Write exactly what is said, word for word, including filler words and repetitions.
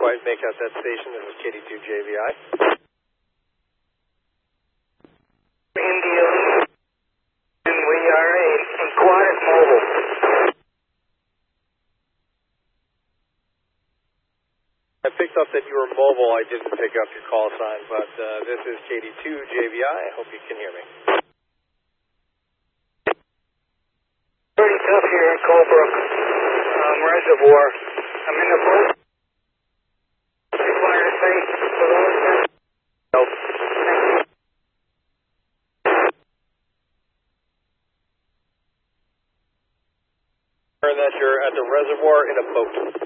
quite make out that station. This is K D two J V I. India, and we are a, a quiet mobile. I picked up that you were mobile. I didn't pick up your call sign, but uh, this is K D two J V I. I hope you can hear me. Pretty tough here in Colebrook um, Reservoir. I'm in the boat. Fire safe for those that... Nope. Learn that you're at the reservoir in a boat.